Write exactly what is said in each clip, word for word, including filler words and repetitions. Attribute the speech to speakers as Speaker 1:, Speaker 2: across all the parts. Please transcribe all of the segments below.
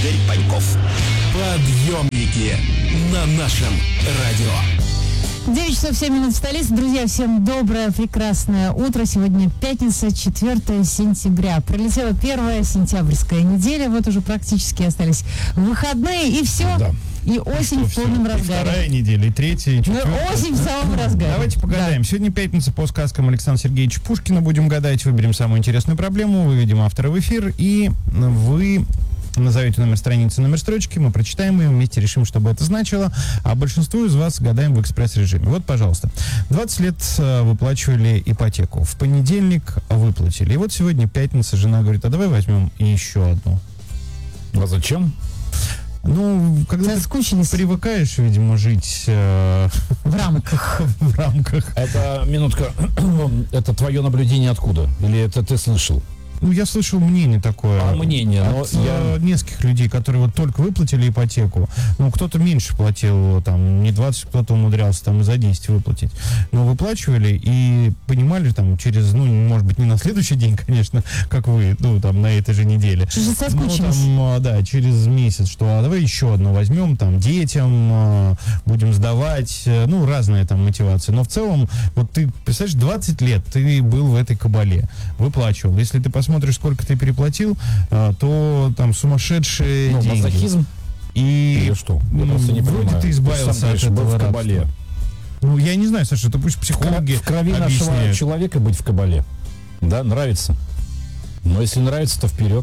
Speaker 1: Игорь Паньков. Подъемники на нашем радио.
Speaker 2: девять часов семь минут в столице. Друзья, всем доброе, прекрасное утро. Сегодня пятница, четвёртое сентября. Пролетела первая сентябрьская неделя. Вот уже практически остались выходные, и все.
Speaker 3: Да.
Speaker 2: И осень в полном
Speaker 3: все?
Speaker 2: разгаре.
Speaker 3: И вторая неделя, и третья, и четвертая.
Speaker 2: Ну, осень в самом разгаре.
Speaker 3: Давайте погадаем. Да. Сегодня пятница, по сказкам Александра Сергеевича Пушкина. Будем гадать, выберем самую интересную проблему, выведем автора в эфир, и вы назовете номер страницы, номер строчки, мы прочитаем ее, вместе решим, что бы это значило, а большинству из вас гадаем в экспресс-режиме. Вот, пожалуйста. двадцать лет выплачивали ипотеку. В понедельник выплатили. И вот сегодня пятница, жена говорит, а давай возьмем еще одну.
Speaker 4: А зачем?
Speaker 3: Ну, когда
Speaker 2: Соскучились.
Speaker 3: ты привыкаешь, видимо, жить э,
Speaker 2: в рамках.
Speaker 3: в рамках.
Speaker 4: Это, минутка, это твое наблюдение откуда? Или это ты слышал?
Speaker 3: Ну, я слышал мнение такое.
Speaker 4: А, мнение, но
Speaker 3: от
Speaker 4: я...
Speaker 3: нескольких людей, которые вот только выплатили ипотеку. Ну, кто-то меньше платил, там, не двадцать, кто-то умудрялся там и за десять выплатить. Но выплачивали и понимали там через, ну, может быть, не на следующий день, конечно, как вы, ну, там, на этой же неделе.
Speaker 2: Уже соскучились.
Speaker 3: Ну, там, да, через месяц, что, а давай еще одну возьмем, там, детям будем сдавать, ну, разные там мотивации. Но в целом, вот ты, представляешь, двадцать лет ты был в этой кабале, выплачивал. Если ты посмотришь, смотришь, сколько ты переплатил, а, то там сумасшедшие
Speaker 4: ну,
Speaker 3: деньги.
Speaker 4: мазохизм?
Speaker 3: И
Speaker 4: Или что? Я просто не
Speaker 3: вроде
Speaker 4: понимаю.
Speaker 3: ты избавился
Speaker 4: ты
Speaker 3: от этого
Speaker 4: в кабале.
Speaker 3: рабства. Ну, я не знаю, Саша, это пусть психологи
Speaker 4: В крови
Speaker 3: объясняют.
Speaker 4: нашего человека быть в кабале. Да, нравится. Но если нравится, то вперед.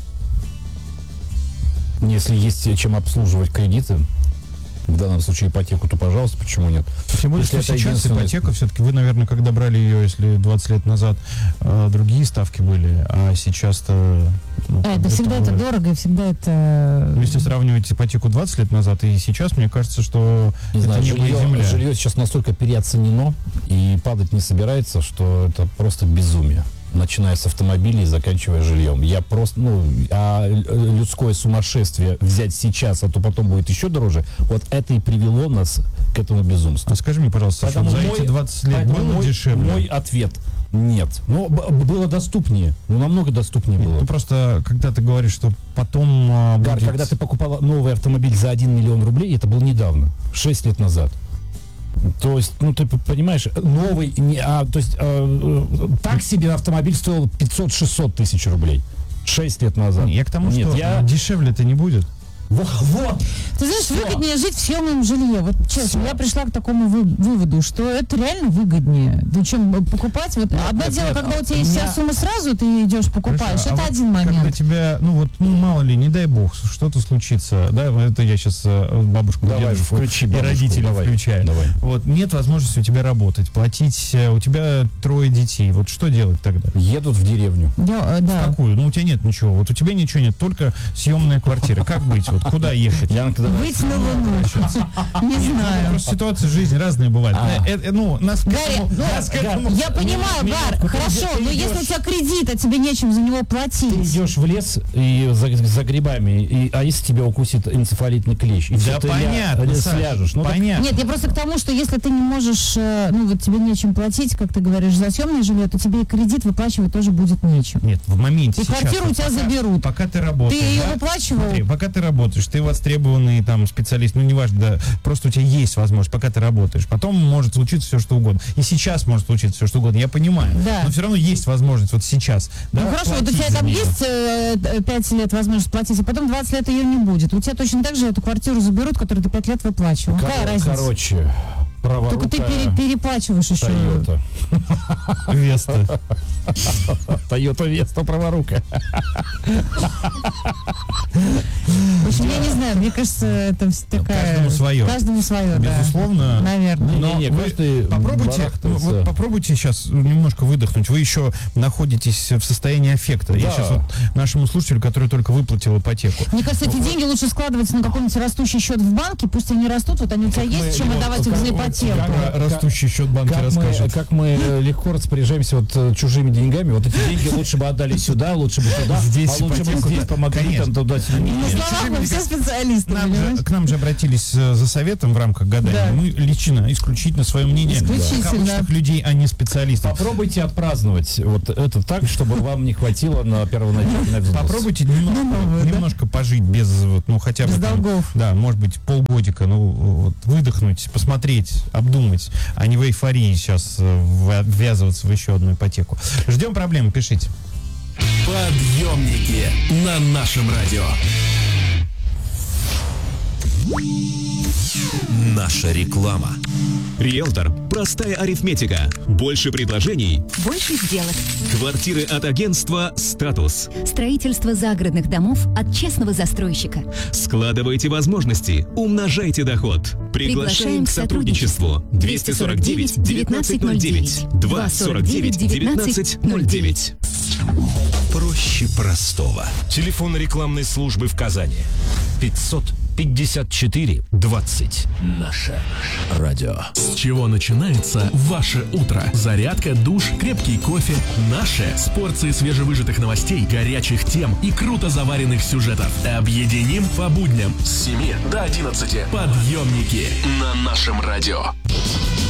Speaker 4: Если есть чем обслуживать кредиты, в данном случае ипотеку, то, пожалуйста, почему нет?
Speaker 3: Тем более, что сейчас ипотека, все-таки вы, наверное, когда брали ее, если двадцать лет назад, э, другие ставки были, а сейчас-то... Ну,
Speaker 2: А, это всегда это дорого, и всегда это...
Speaker 3: Ну, если сравнивать ипотеку двадцать лет назад и сейчас, мне кажется, что
Speaker 4: не
Speaker 3: это
Speaker 4: знаю,
Speaker 3: небо и
Speaker 4: жилье,
Speaker 3: земля.
Speaker 4: жилье сейчас настолько переоценено и падать не собирается, что это просто безумие. Начиная с автомобилей и заканчивая жильем. Я просто, ну, а людское сумасшествие взять сейчас, а то потом будет еще дороже, вот это и привело нас к этому безумству.
Speaker 3: А скажи мне, пожалуйста,
Speaker 4: Поэтому
Speaker 3: за
Speaker 4: мой,
Speaker 3: эти двадцать лет было
Speaker 4: мой,
Speaker 3: дешевле?
Speaker 4: Мой ответ – нет. Ну, б- было доступнее, ну, намного доступнее
Speaker 3: Нет,
Speaker 4: было.
Speaker 3: ну, просто, когда ты говоришь, что потом а,
Speaker 4: Гар,
Speaker 3: будет...
Speaker 4: когда ты покупал новый автомобиль за один миллион рублей, это было недавно, шесть лет назад. То есть, ну, ты понимаешь, новый, не, а, то есть, э, э, так себе автомобиль стоил пятьсот-шестьсот тысяч рублей. Шесть лет назад.
Speaker 3: Я к тому,
Speaker 4: Нет,
Speaker 3: что
Speaker 4: я...
Speaker 3: дешевле-то не будет.
Speaker 4: Вот, вот.
Speaker 2: Ты знаешь,
Speaker 4: Всё.
Speaker 2: выгоднее жить в съемном жилье. Вот честно,
Speaker 4: Всё.
Speaker 2: я пришла к такому вы- выводу, что это реально выгоднее. Ну, чем покупать. Вот одно
Speaker 4: нет,
Speaker 2: дело,
Speaker 4: нет,
Speaker 2: когда
Speaker 4: а
Speaker 2: у тебя есть
Speaker 4: у меня-
Speaker 2: вся сумма сразу, ты идешь покупаешь.
Speaker 3: Хорошо,
Speaker 2: это
Speaker 3: а
Speaker 2: один
Speaker 3: вот Когда
Speaker 2: момент.
Speaker 3: тебя, ну вот, ну мало ли, не дай бог, что-то случится, да, это я сейчас бабушку,
Speaker 4: Давай,
Speaker 3: дедушку
Speaker 4: включи
Speaker 3: и
Speaker 4: бабушку,
Speaker 3: родителей
Speaker 4: давай,
Speaker 3: включаю.
Speaker 4: давай.
Speaker 3: Вот, нет возможности у тебя работать, платить, э, у тебя трое детей, вот что делать тогда?
Speaker 4: Едут в деревню.
Speaker 2: Я, э, да.
Speaker 3: Какую? Ну, у тебя нет ничего, вот у тебя ничего нет, только съемная квартира. Как быть? Вот куда ехать?
Speaker 4: Янка, давай.
Speaker 2: Быть на Луну. Не знаю.
Speaker 3: Просто ситуации в жизни разные бывают.
Speaker 4: А.
Speaker 3: Э, э, ну, нас к
Speaker 2: Гарри,
Speaker 3: этому-
Speaker 2: ну,
Speaker 3: нас к этому-
Speaker 2: я понимаю,
Speaker 4: Минутку,
Speaker 2: Гар,
Speaker 4: ты
Speaker 2: хорошо,
Speaker 4: идешь-
Speaker 2: но
Speaker 4: ты
Speaker 2: если у
Speaker 4: идешь-
Speaker 2: тебя кредит, а тебе нечем за него
Speaker 4: Ты
Speaker 2: платить.
Speaker 4: идешь в лес и за, за грибами, и, а если тебя укусит энцефалитный клещ? И
Speaker 3: Да
Speaker 4: всё, ты
Speaker 3: понятно,
Speaker 4: ля-
Speaker 3: Саш,
Speaker 4: сляжешь. Ну, так
Speaker 3: понятно.
Speaker 2: Нет, я просто к тому, что если ты не можешь, э, ну вот тебе нечем платить, как ты говоришь, за съемное жилье, то тебе и кредит выплачивать тоже будет нечем.
Speaker 3: Нет, в моменте
Speaker 2: И
Speaker 3: сейчас,
Speaker 2: квартиру
Speaker 3: вот
Speaker 2: у тебя
Speaker 3: пока-
Speaker 2: заберут.
Speaker 3: Пока ты работаешь.
Speaker 2: Ты ее
Speaker 3: да?
Speaker 2: выплачивал?
Speaker 3: Смотри, пока ты работаешь, ты востребованный там специалист, ну неважно, да, просто у тебя есть возможность, пока ты работаешь. Потом может случиться все, что угодно. И сейчас может случиться все, что угодно, я понимаю.
Speaker 2: Да.
Speaker 3: Но все равно есть возможность вот сейчас.
Speaker 2: Ну
Speaker 3: да,
Speaker 2: хорошо, вот у
Speaker 3: платить
Speaker 2: тебя
Speaker 3: за
Speaker 2: там
Speaker 3: неё.
Speaker 2: есть э, пять лет возможность платить, а потом двадцать лет ее не будет. У тебя точно так же эту квартиру заберут, которую ты пять лет выплачивал.
Speaker 4: Кор-
Speaker 2: Какая разница?
Speaker 4: Короче, праворукая
Speaker 2: Только ты пере- переплачиваешь еще.
Speaker 4: Тойота.
Speaker 3: Веста.
Speaker 4: Тойота Веста праворукая.
Speaker 2: В общем, я не знаю, мне кажется, это вс- такая...
Speaker 3: каждому своё.
Speaker 2: Каждому свое, да.
Speaker 3: Безусловно.
Speaker 2: Наверное.
Speaker 3: Но
Speaker 4: Не-не,
Speaker 3: вы
Speaker 4: каждый
Speaker 3: попробуйте,
Speaker 4: барахтается.
Speaker 3: вот попробуйте сейчас немножко выдохнуть. Вы еще находитесь в состоянии аффекта. Я
Speaker 4: Да.
Speaker 3: сейчас вот нашему слушателю, который только выплатил ипотеку.
Speaker 2: Мне кажется, эти деньги лучше складывать на какой-нибудь растущий счет в банке, пусть они растут, вот они у тебя есть, чем
Speaker 4: вот,
Speaker 2: отдавать их
Speaker 4: как-
Speaker 2: за
Speaker 4: вот,
Speaker 2: ипотеку.
Speaker 4: как-
Speaker 3: Про растущий счет банка
Speaker 4: Как мы,
Speaker 3: расскажет.
Speaker 4: как мы э, легко распоряжаемся вот э, чужими деньгами, вот эти деньги лучше бы отдали сюда, лучше бы туда,
Speaker 3: Здесь
Speaker 4: а лучше бы
Speaker 3: ипотеку,
Speaker 4: здесь
Speaker 3: да,
Speaker 4: помогли,
Speaker 3: конечно.
Speaker 4: там туда-сюда. Не,
Speaker 2: На
Speaker 4: не.
Speaker 2: словах мы все специалисты,
Speaker 3: Нам же-
Speaker 2: понимаешь?
Speaker 3: к нам же обратились э, за советом в рамках гадания.
Speaker 2: Да.
Speaker 3: Мы лично, исключительно свое мнение
Speaker 2: Исключительно.
Speaker 3: обычных людей, а не специалистов.
Speaker 4: Попробуйте отпраздновать вот это так, чтобы вам не хватило на первоначальный взнос.
Speaker 3: Попробуйте немножко,
Speaker 2: новое, да?
Speaker 3: немножко пожить без, вот, ну, хотя бы...
Speaker 2: Без
Speaker 3: там,
Speaker 2: долгов.
Speaker 3: да, может быть, полгодика, ну, вот, выдохнуть, посмотреть, обдумать, а не в эйфории сейчас э, ввязываться в еще одну ипотеку. Ждем проблем, пишите.
Speaker 1: Подъемники на нашем радио. Наша реклама.
Speaker 5: Риэлтор. Простая арифметика. Больше предложений.
Speaker 6: Больше сделок.
Speaker 5: Квартиры от агентства «Статус».
Speaker 6: Строительство загородных домов от честного застройщика.
Speaker 5: Складывайте возможности. Умножайте доход. Приглашаем к сотрудничеству. двести сорок девять девятнадцать ноль девять. два сорок девять девятнадцать ноль девять.
Speaker 1: Проще простого.
Speaker 7: Телефон рекламной службы в Казани. пятьсот пятьдесят четыре двадцать.
Speaker 1: Наше радио. С чего начинается ваше утро? Зарядка, душ, крепкий кофе. Наше с порцией свежевыжатых новостей, горячих тем и круто заваренных сюжетов. Объединим по будням с семи до одиннадцати. Подъемники на нашем радио.